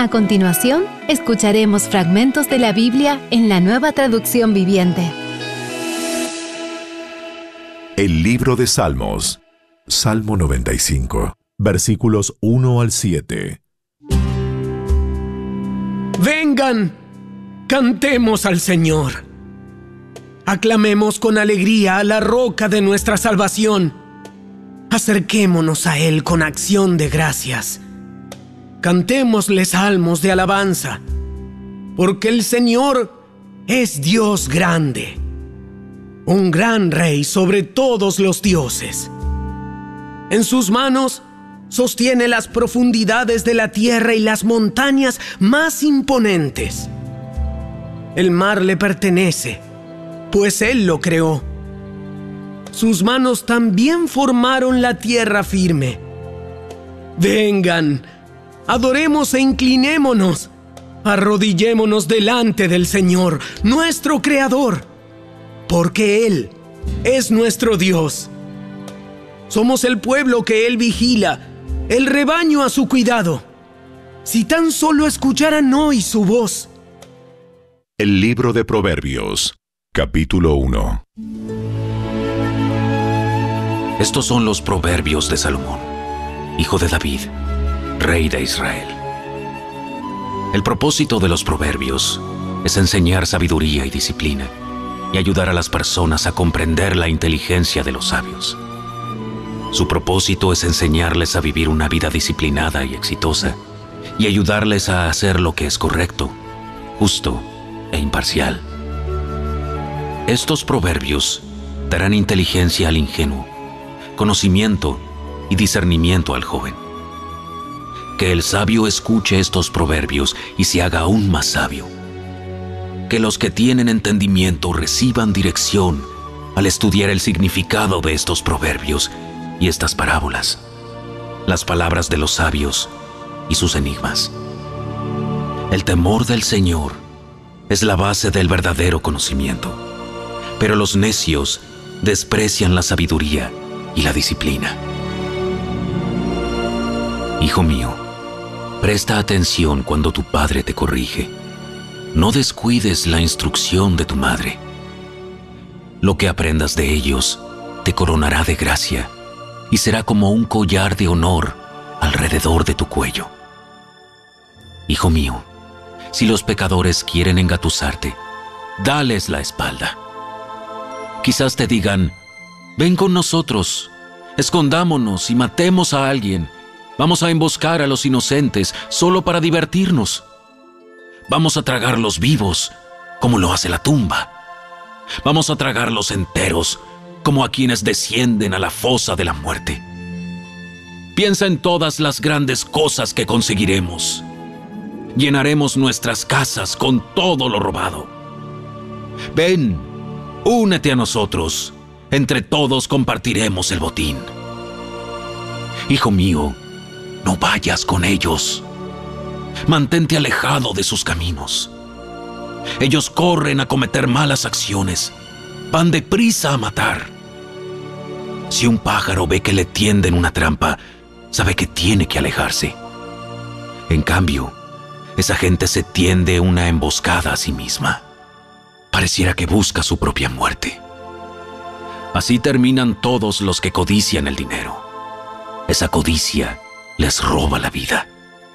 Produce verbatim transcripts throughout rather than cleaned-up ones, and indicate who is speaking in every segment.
Speaker 1: A continuación, escucharemos fragmentos de la Biblia en la Nueva Traducción Viviente.
Speaker 2: El libro de Salmos, Salmo noventa y cinco, versículos uno al siete.
Speaker 3: Vengan, cantemos al Señor. Aclamemos con alegría a la roca de nuestra salvación. Acerquémonos a Él con acción de gracias. Cantémosle salmos de alabanza, porque el Señor es Dios grande, un gran Rey sobre todos los dioses. En sus manos sostiene las profundidades de la tierra y las montañas más imponentes. El mar le pertenece, pues Él lo creó. Sus manos también formaron la tierra firme. Vengan, adoremos e inclinémonos, arrodillémonos delante del Señor, nuestro Creador, porque Él es nuestro Dios. Somos el pueblo que Él vigila, el rebaño a su cuidado. Si tan solo escucharan hoy su voz.
Speaker 2: El libro de Proverbios, capítulo uno.
Speaker 4: Estos son los proverbios de Salomón, hijo de David, rey de Israel. El propósito de los proverbios es enseñar sabiduría y disciplina y ayudar a las personas a comprender la inteligencia de los sabios. Su propósito es enseñarles a vivir una vida disciplinada y exitosa y ayudarles a hacer lo que es correcto, justo e imparcial. Estos proverbios darán inteligencia al ingenuo, conocimiento y discernimiento al joven. Que el sabio escuche estos proverbios y se haga aún más sabio. Que los que tienen entendimiento reciban dirección al estudiar el significado de estos proverbios y estas parábolas, las palabras de los sabios y sus enigmas. El temor del Señor es la base del verdadero conocimiento, pero los necios desprecian la sabiduría y la disciplina. Hijo mío, presta atención cuando tu padre te corrige. No descuides la instrucción de tu madre. Lo que aprendas de ellos te coronará de gracia y será como un collar de honor alrededor de tu cuello. Hijo mío, si los pecadores quieren engatusarte, dales la espalda. Quizás te digan: ven con nosotros, escondámonos y matemos a alguien. Vamos a emboscar a los inocentes solo para divertirnos. Vamos a tragarlos vivos, como lo hace la tumba. Vamos a tragarlos enteros, como a quienes descienden a la fosa de la muerte. Piensa en todas las grandes cosas que conseguiremos. Llenaremos nuestras casas con todo lo robado. Ven, únete a nosotros. Entre todos compartiremos el botín. Hijo mío, no vayas con ellos. Mantente alejado de sus caminos. Ellos corren a cometer malas acciones. Van deprisa a matar. Si un pájaro ve que le tienden una trampa, sabe que tiene que alejarse. En cambio, esa gente se tiende una emboscada a sí misma. Pareciera que busca su propia muerte. Así terminan todos los que codician el dinero. Esa codicia les roba la vida.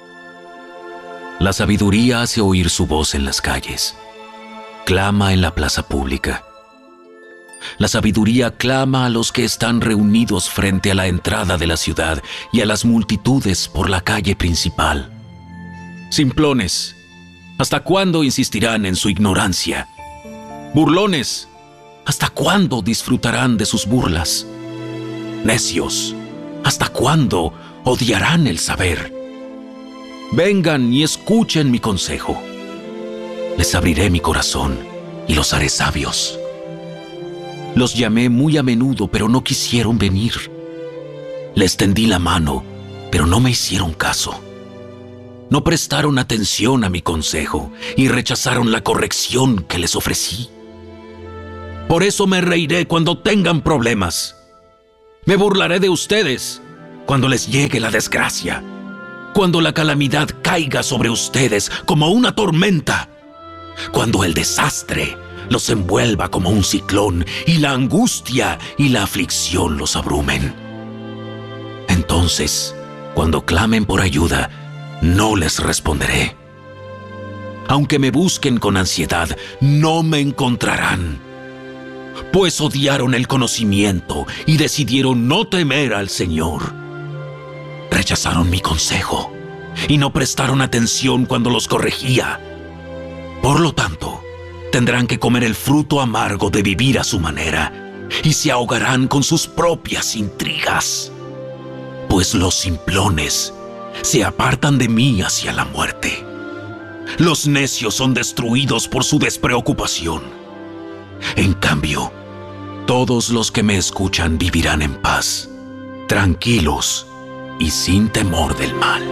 Speaker 4: La sabiduría hace oír su voz en las calles. Clama en la plaza pública. La sabiduría clama a los que están reunidos frente a la entrada de la ciudad y a las multitudes por la calle principal. Simplones, ¿hasta cuándo insistirán en su ignorancia? Burlones, ¿hasta cuándo disfrutarán de sus burlas? Necios, ¿hasta cuándo odiarán el saber? Vengan y escuchen mi consejo. Les abriré mi corazón y los haré sabios. Los llamé muy a menudo, pero no quisieron venir. Les tendí la mano, pero no me hicieron caso. No prestaron atención a mi consejo y rechazaron la corrección que les ofrecí. Por eso me reiré cuando tengan problemas. Me burlaré de ustedes cuando les llegue la desgracia. cuando la calamidad caiga sobre ustedes como una tormenta, cuando el desastre los envuelva como un ciclón y la angustia y la aflicción los abrumen. Entonces, cuando clamen por ayuda, no les responderé. Aunque me busquen con ansiedad, no me encontrarán, pues odiaron el conocimiento y decidieron no temer al Señor. Rechazaron mi consejo y no prestaron atención cuando los corregía. Por lo tanto, tendrán que comer el fruto amargo de vivir a su manera y se ahogarán con sus propias intrigas. Pues los simplones se apartan de mí hacia la muerte. Los necios son destruidos por su despreocupación. En cambio, todos los que me escuchan vivirán en paz, tranquilos y sin temor del mal.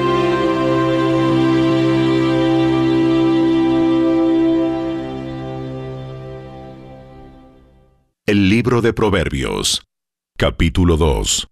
Speaker 2: El libro de Proverbios, capítulo dos.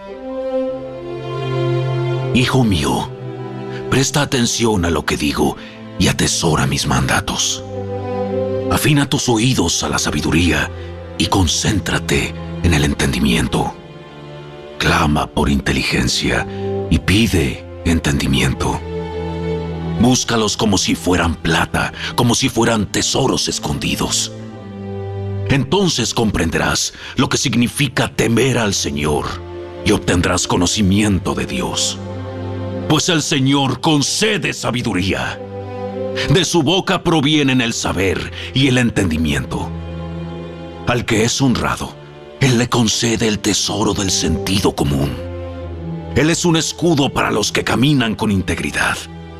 Speaker 4: Hijo mío, presta atención a lo que digo y atesora mis mandatos. Afina tus oídos a la sabiduría y concéntrate en el entendimiento. Clama por inteligencia y pide entendimiento. Búscalos como si fueran plata, como si fueran tesoros escondidos. Entonces comprenderás lo que significa temer al Señor y obtendrás conocimiento de Dios. Pues el Señor concede sabiduría. De su boca provienen el saber y el entendimiento. Al que es honrado, Él le concede el tesoro del sentido común. Él es un escudo para los que caminan con integridad.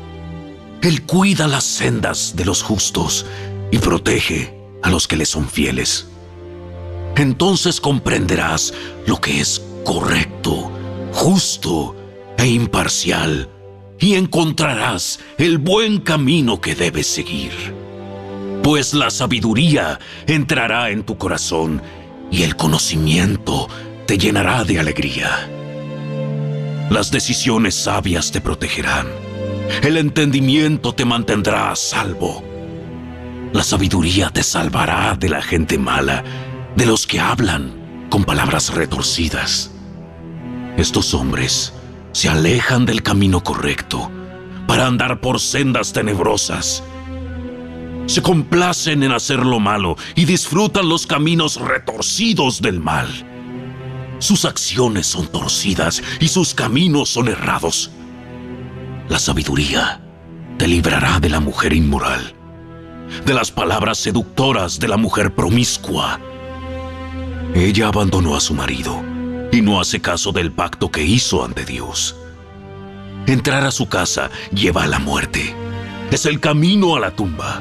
Speaker 4: Él cuida las sendas de los justos y protege a los que le son fieles. Entonces comprenderás lo que es correcto, justo e imparcial, y encontrarás el buen camino que debes seguir. Pues la sabiduría entrará en tu corazón y el conocimiento te llenará de alegría. Las decisiones sabias te protegerán. El entendimiento te mantendrá a salvo. La sabiduría te salvará de la gente mala, de los que hablan con palabras retorcidas. Estos hombres se alejan del camino correcto para andar por sendas tenebrosas. Se complacen en hacer lo malo y disfrutan los caminos retorcidos del mal. Sus acciones son torcidas y sus caminos son errados. La sabiduría te librará de la mujer inmoral, de las palabras seductoras de la mujer promiscua. Ella abandonó a su marido y no hace caso del pacto que hizo ante Dios. Entrar a su casa lleva a la muerte. Es el camino a la tumba.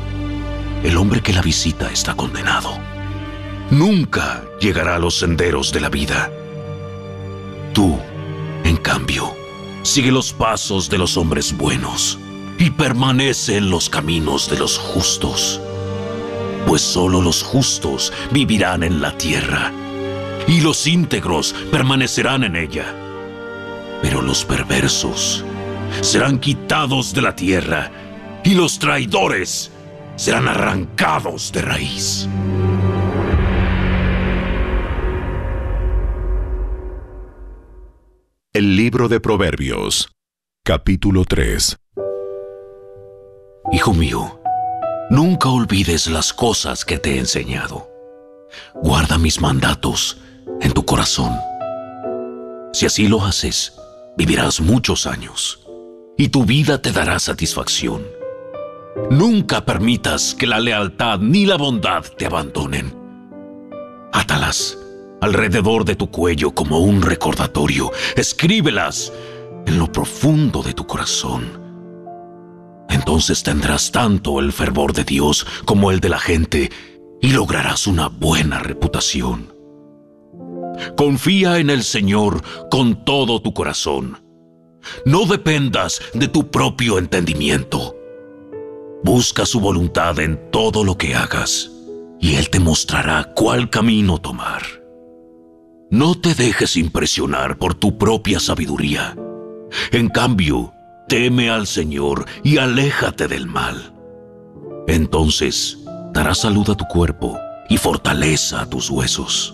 Speaker 4: El hombre que la visita está condenado. Nunca llegará a los senderos de la vida. Tú, en cambio, sigue los pasos de los hombres buenos y permanece en los caminos de los justos. Pues solo los justos vivirán en la tierra, y los íntegros permanecerán en ella. Pero los perversos serán quitados de la tierra, y los traidores serán arrancados de raíz.
Speaker 2: El libro de Proverbios, capítulo tres.
Speaker 4: Hijo mío, nunca olvides las cosas que te he enseñado. Guarda mis mandatos en tu corazón. Si así lo haces, vivirás muchos años y tu vida te dará satisfacción. Nunca permitas que la lealtad ni la bondad te abandonen. Átalas alrededor de tu cuello como un recordatorio. Escríbelas en lo profundo de tu corazón. Entonces tendrás tanto el fervor de Dios como el de la gente y lograrás una buena reputación. Confía en el Señor con todo tu corazón. No dependas de tu propio entendimiento. Busca su voluntad en todo lo que hagas, y Él te mostrará cuál camino tomar. No te dejes impresionar por tu propia sabiduría. En cambio, teme al Señor y aléjate del mal. Entonces dará salud a tu cuerpo y fortaleza a tus huesos.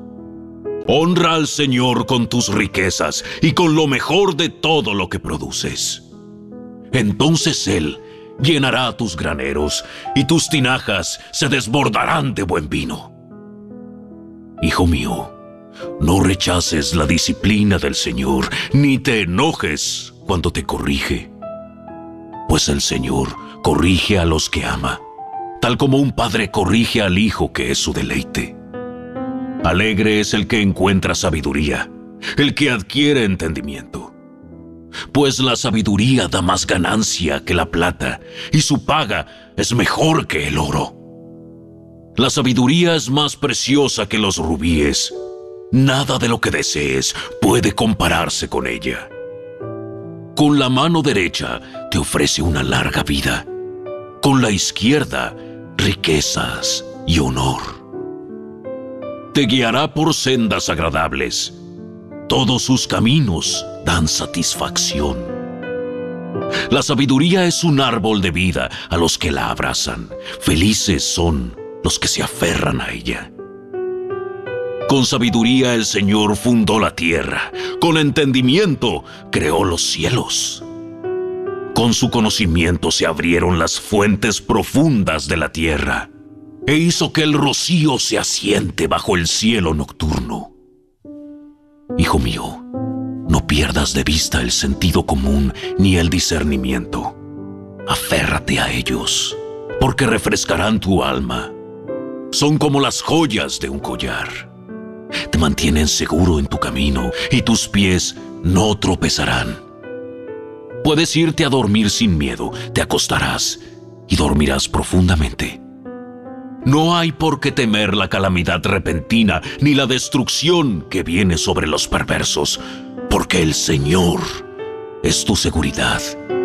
Speaker 4: Honra al Señor con tus riquezas y con lo mejor de todo lo que produces. Entonces Él llenará tus graneros y tus tinajas se desbordarán de buen vino. Hijo mío, no rechaces la disciplina del Señor, ni te enojes cuando te corrige. Pues el Señor corrige a los que ama, tal como un padre corrige al hijo que es su deleite. Alegre es el que encuentra sabiduría, el que adquiere entendimiento. Pues la sabiduría da más ganancia que la plata, y su paga es mejor que el oro. La sabiduría es más preciosa que los rubíes. Nada de lo que desees puede compararse con ella. Con la mano derecha te ofrece una larga vida, con la izquierda riquezas y honor. Te guiará por sendas agradables. Todos sus caminos dan satisfacción. La sabiduría es un árbol de vida a los que la abrazan. Felices son los que se aferran a ella. Con sabiduría el Señor fundó la tierra. Con entendimiento creó los cielos. Con su conocimiento se abrieron las fuentes profundas de la tierra, e hizo que el rocío se asiente bajo el cielo nocturno. Hijo mío, no pierdas de vista el sentido común ni el discernimiento. Aférrate a ellos, porque refrescarán tu alma. Son como las joyas de un collar. Te mantienen seguro en tu camino, y tus pies no tropezarán. Puedes irte a dormir sin miedo, te acostarás y dormirás profundamente. No hay por qué temer la calamidad repentina ni la destrucción que viene sobre los perversos, porque el Señor es tu seguridad.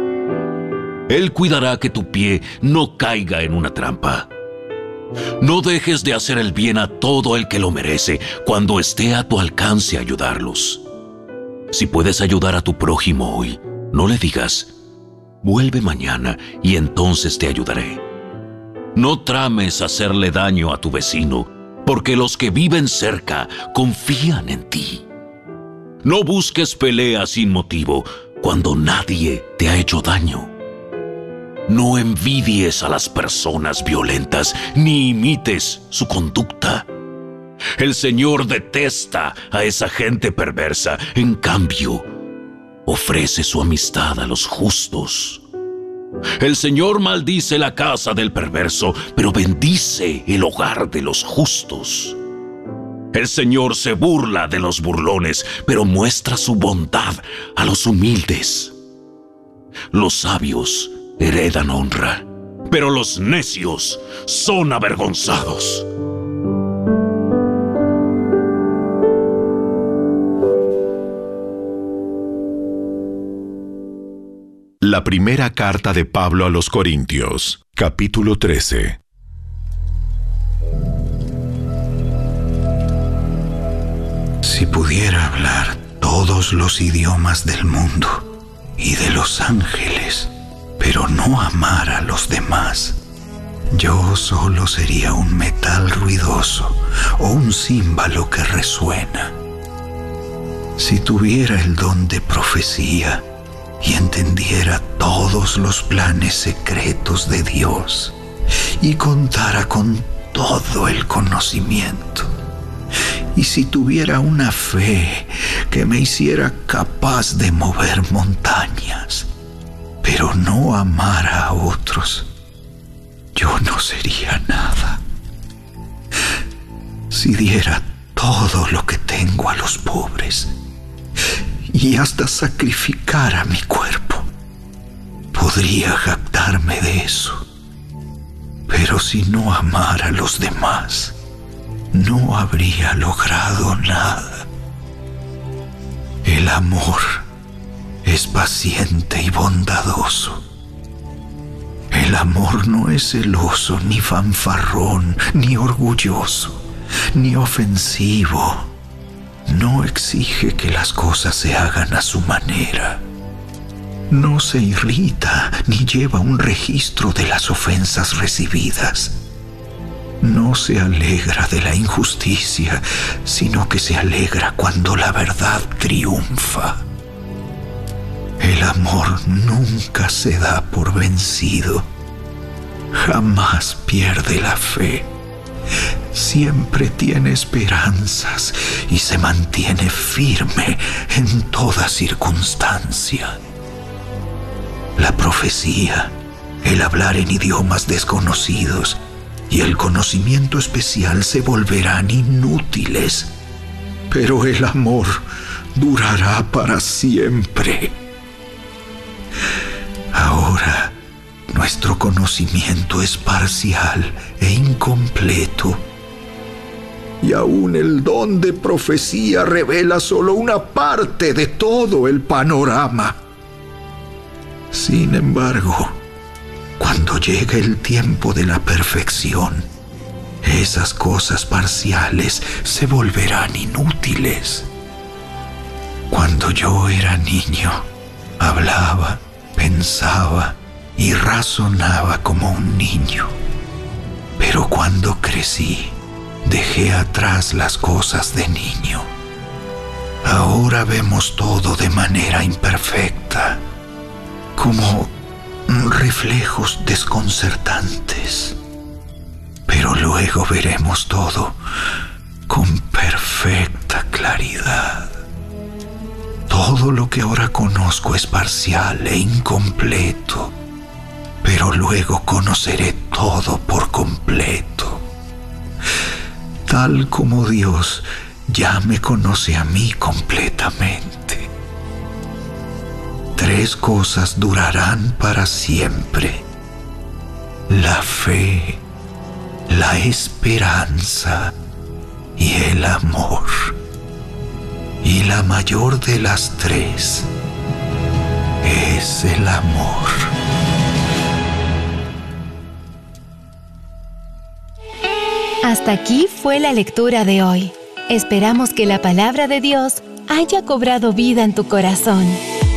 Speaker 4: Él cuidará que tu pie no caiga en una trampa. No dejes de hacer el bien a todo el que lo merece cuando esté a tu alcance ayudarlos. Si puedes ayudar a tu prójimo hoy, no le digas, vuelve mañana y entonces te ayudaré. No trames hacerle daño a tu vecino, porque los que viven cerca confían en ti. No busques pelea sin motivo cuando nadie te ha hecho daño. No envidies a las personas violentas ni imites su conducta. El Señor detesta a esa gente perversa. En cambio, ofrece su amistad a los justos. El Señor maldice la casa del perverso, pero bendice el hogar de los justos. El Señor se burla de los burlones, pero muestra su bondad a los humildes. Los sabios heredan honra, pero los necios son avergonzados.
Speaker 2: La primera carta de Pablo a los Corintios, capítulo trece.
Speaker 5: Si pudiera hablar todos los idiomas del mundo y de los ángeles, pero no amar a los demás, yo solo sería un metal ruidoso o un címbalo que resuena. Si tuviera el don de profecía y entendiera todos los planes secretos de Dios y contara con todo el conocimiento, y si tuviera una fe que me hiciera capaz de mover montañas, pero no amara a otros, yo no sería nada. Si diera todo lo que tengo a los pobres y hasta sacrificara mi cuerpo, podría jactarme de eso. Pero si no amara a los demás, no habría logrado nada. El amor es paciente y bondadoso. El amor no es celoso, ni fanfarrón, ni orgulloso, ni ofensivo. No exige que las cosas se hagan a su manera, No se irrita ni lleva un registro de las ofensas recibidas. No se alegra de la injusticia, sino que se alegra cuando la verdad triunfa. El amor nunca se da por vencido. Jamás pierde la fe. Siempre tiene esperanzas y se mantiene firme en toda circunstancia. La profecía, el hablar en idiomas desconocidos y el conocimiento especial se volverán inútiles, pero el amor durará para siempre. Ahora, nuestro conocimiento es parcial e incompleto, y aún el don de profecía revela solo una parte de todo el panorama. Sin embargo, cuando llegue el tiempo de la perfección, esas cosas parciales se volverán inútiles. Cuando yo era niño, hablaba, pensaba y razonaba como un niño. Pero cuando crecí, dejé atrás las cosas de niño. Ahora vemos todo de manera imperfecta, como reflejos desconcertantes. Pero luego veremos todo con perfecta claridad. Todo lo que ahora conozco es parcial e incompleto, pero luego conoceré todo por completo. Tal como Dios ya me conoce a mí completamente. Tres cosas durarán para siempre: la fe, la esperanza y el amor. Y la mayor de las tres es el amor.
Speaker 1: Hasta aquí fue la lectura de hoy. Esperamos que la palabra de Dios haya cobrado vida en tu corazón.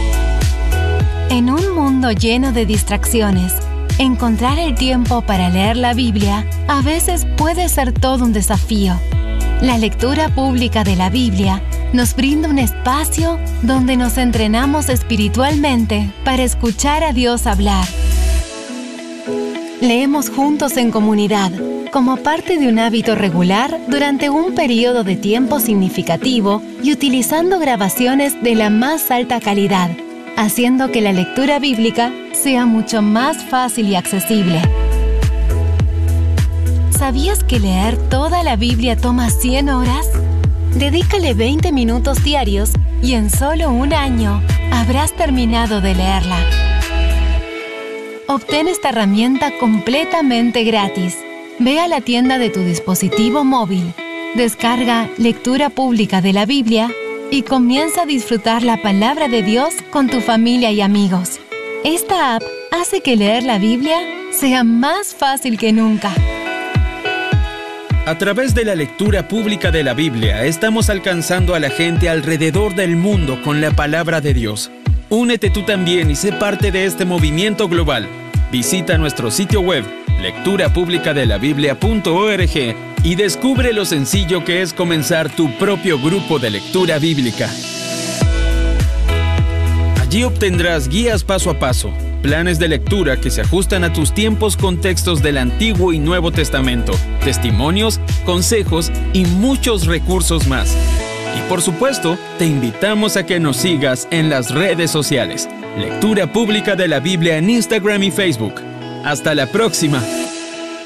Speaker 1: En un mundo lleno de distracciones, encontrar el tiempo para leer la Biblia a veces puede ser todo un desafío. La lectura pública de la Biblia nos brinda un espacio donde nos entrenamos espiritualmente para escuchar a Dios hablar. Leemos juntos en comunidad, como parte de un hábito regular durante un periodo de tiempo significativo y utilizando grabaciones de la más alta calidad, haciendo que la lectura bíblica sea mucho más fácil y accesible. ¿Sabías que leer toda la Biblia toma cien horas? Dedícale veinte minutos diarios y en solo un año habrás terminado de leerla. Obtén esta herramienta completamente gratis. Ve a la tienda de tu dispositivo móvil, descarga Lectura Pública de la Biblia y comienza a disfrutar la palabra de Dios con tu familia y amigos. Esta app hace que leer la Biblia sea más fácil que nunca.
Speaker 6: A través de la lectura pública de la Biblia, estamos alcanzando a la gente alrededor del mundo con la palabra de Dios. Únete tú también y sé parte de este movimiento global. Visita nuestro sitio web, lectura pública de la biblia punto org, y descubre lo sencillo que es comenzar tu propio grupo de lectura bíblica. Allí obtendrás guías paso a paso, planes de lectura que se ajustan a tus tiempos con textos del Antiguo y Nuevo Testamento, testimonios, consejos y muchos recursos más. Y por supuesto, te invitamos a que nos sigas en las redes sociales. Lectura Pública de la Biblia en Instagram y Facebook. ¡Hasta la próxima!